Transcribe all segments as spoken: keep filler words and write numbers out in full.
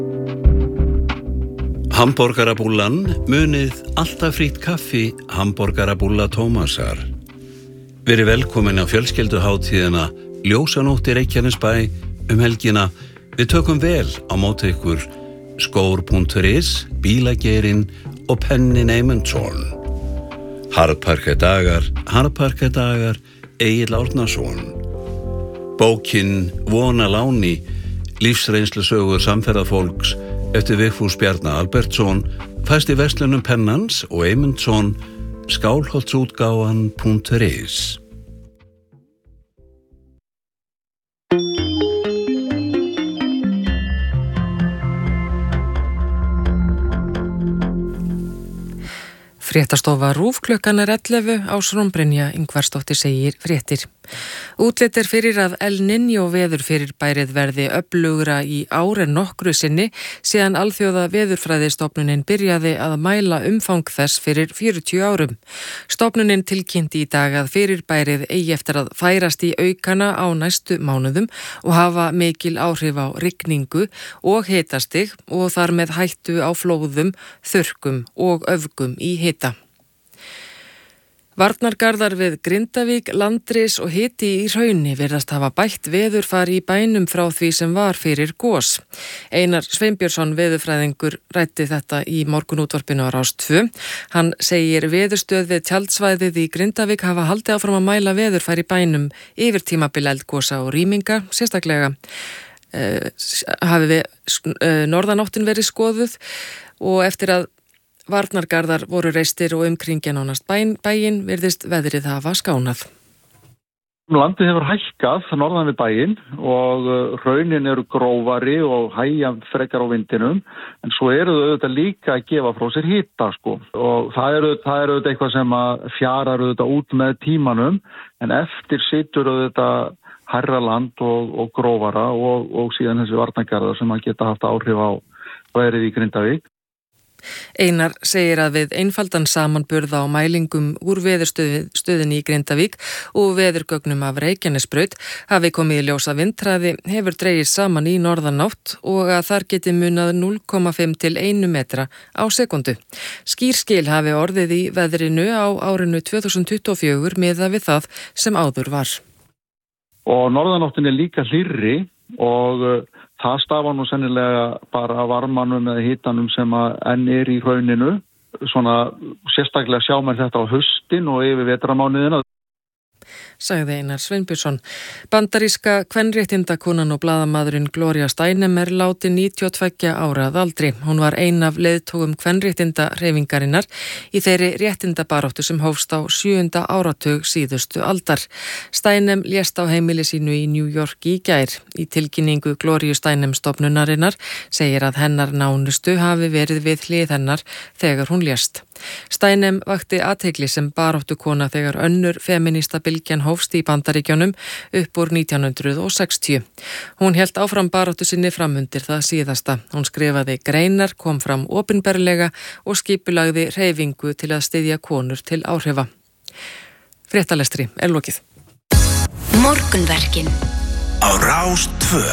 Hamborgarabúllan, munið alltaf frýtt kaffi, Hamborgarabúlla Tómasar. Verið velkomin á fjölskylduhátíðina Ljósanótt í Reykjanesbæ um helgina. Við tökum vel á móti ykkur skór punktur is, bílageirinn og Pennin Eymundsson. Harðparkadagar, harðparkadagar, Egill Árnason. Bókin Vona láni, lífsreynslusögur samferðafólks eftir Vigfús Bjarna Albertsson, fæst í verslunum Pennans og Eymundsson, skálholtsútgáfan punktur is. Fréttastofa RÚV klukkan er ellefu, Ásrún Brynja Ingvarsdóttir segir fréttir. Útlit er fyrir að El Niño veðurfyrirbærið verði öflugra í ár en nokkru sinni síðan alþjóða veðurfræðistofnunin byrjaði að mæla umfang þess fyrir fjörutíu árum. Stofnunin tilkynnti í dag að fyrirbærið eigi eftir að færast í aukana á næstu mánuðum og hafa mikil áhrif á rigningu og hitastig og þar með hættu á flóðum, þurrkum og öfgum í hita. Varnargarðar við Grindavík, Landris og hiti í Hrauni virðast hafa bætt veðurfar í bænum frá því sem var fyrir gos. Einar Sveinbjörnsson veðurfræðingur ræddi þetta í morgunútvarpinu á Rás tvö. Hann segir veðurstöð við tjaldsvæðið í Grindavík hafa haldið áfram að mæla veðurfar í bænum yfir tímabil eldgosa og rýminga, sérstaklega uh, hafi við uh, norðanáttin verið skoðuð og eftir að varnargarðar voru reistir og umkringja nánast bæin, bæin virðist veðrið hafa skánað. Landið hefur hækkað norðan við bæin og hraunin eru grófari og hægja frekar á vindinum, en svo eru þau auðvitað líka að gefa frá sér hita sko. Og það eru, það eru auðvitað eitthvað sem að fjarar auðvitað út með tímanum, en eftir situr auðvitað hærra land og, og grófara og, og síðan þessi varnargarðar sem að geta haft áhrif á veðrið í Grindavík. Einar segir að við einfaldan samanburð á mælingum úr veðurstöðinni í Grindavík og veðurgögnum af Reykjanesbraut hafi komið í ljós að vindhraði hefur dregist saman í norðanátt og að þar geti munað núll komma fimm til einn metra á sekundu. Skýrskil hafi orðið í veðrinu á árinu tvö þúsund tuttugu og fjögur miðað við það sem áður var. Og norðanáttin er líka hlýrri og það stafa nú sennilega bara varmanum eða hitanum sem að enn er í hrauninu. Svona sérstaklega sjá mér þetta á haustin og yfir vetramánuðina. Sagði Einar Sveinbjörnsson. Bandaríska kvenréttindakonan og blaðamaðurinn Gloria Steinem er látin níutíu og tveggja ára að aldri. Hún var ein af leiðtogum kvenréttindahreyfingarinnar í þeirri réttindabaráttu sem hófst á sjöunda áratug síðustu aldar. Steinem lést á heimili sínu í New York í gær. Í tilkynningu Gloriu Steinem stofnunarinnar segir að hennar nánustu hafi verið við hlið hennar þegar hún lést. Steinem vakti athygli sem baráttukona þegar önnur feminista bylgjan hófst í Bandaríkjunum upp úr nítján hundruð sextíu. Hún hélt áfram baráttu sinni framundir það síðasta. Hún skrifaði greinar, kom fram opinberlega og skipulagði hreyfingu til að styðja konur til áhrifa. Fréttalestri er lokið. Morgunverkin á Rás tvö.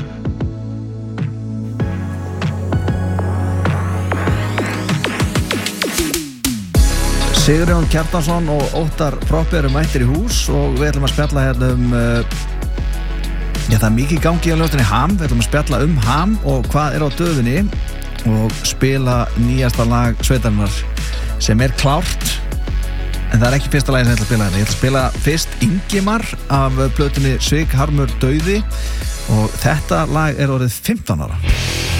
Sigurjón Kjartansson og Óttar Proppé eru mættir í hús og við ætlum að spjalla hérna um uh, já, það er mikið gangi á ljóðinni Ham. Við ætlum að spjalla um Ham og hvað er á döfinni og spila nýjasta lag sveitarinnar sem er klárt, en það er ekki fyrsta lagi sem ég ætla að spila hérna. Ég ætla að spila fyrst Ingimar af plötunni Svik Harmur Dauði og þetta lag er orðið fimmtán ára.